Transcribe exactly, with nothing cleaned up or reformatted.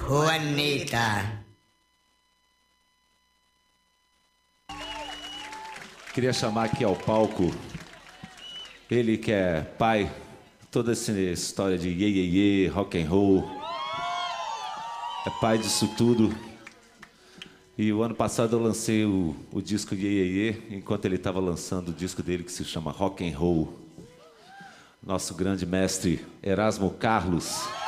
Juanita. Queria chamar aqui ao palco ele que é pai, toda essa história de iê, iê, iê, rock and roll, é pai disso tudo. E o ano passado eu lancei o, o disco Iê, Iê, Iê, enquanto ele estava lançando o disco dele que se chama Rock and Roll. Nosso grande mestre Erasmo Carlos